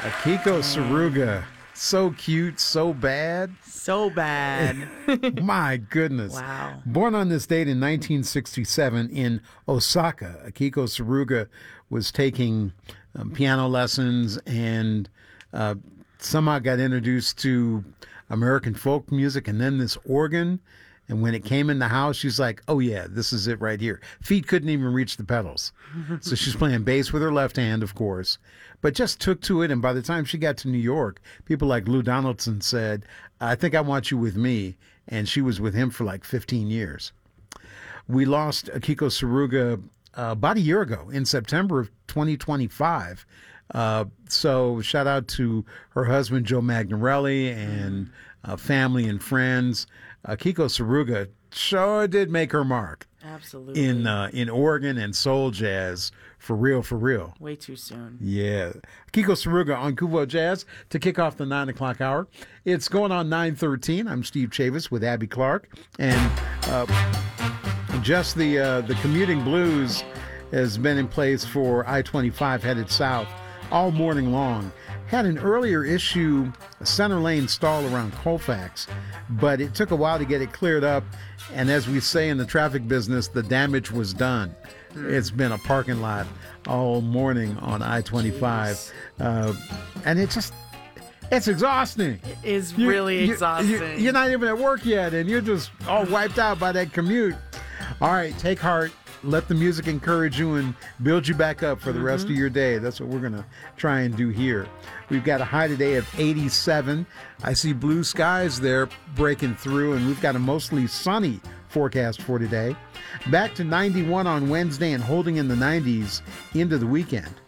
Akiko Saruga. So cute, so bad. So bad. My goodness. Wow. Born on this date in 1967 in Osaka, Akiko Saruga was taking piano lessons and somehow got introduced to American folk music and then this organ. And when it came in the house, she's like, oh, yeah, this is it right here. Feet couldn't even reach the pedals. So she's playing bass with her left hand, of course, but just took to it. And by the time she got to New York, people like Lou Donaldson said, I think I want you with me. And she was with him for like 15 years. We lost Akiko Saruga about a year ago in September of 2025. So shout out to her husband, Joe Magnarelli, and family and friends. Akiko Saruga sure did make her mark. Absolutely. In Oregon and soul jazz, for real, for real. Way too soon. Yeah. Akiko Saruga on Kuvo Jazz to kick off the 9 o'clock hour. It's going on 9:13. I'm Steve Chavis with Abby Clark. And just the commuting blues has been in place for I-25 headed south all morning long. Had an earlier issue, a center lane stall around Colfax, but it took a while to get it cleared up. And as we say in the traffic business, the damage was done. It's been a parking lot all morning on I-25. And it's exhausting. It is really exhausting. You're not even at work yet, and you're just all wiped out by that commute. All right, take heart. Let the music encourage you and build you back up for the rest of your day. That's what we're going to try and do here. We've got a high today of 87. I see blue skies there breaking through, and we've got a mostly sunny forecast for today. Back to 91 on Wednesday and holding in the 90s into the weekend.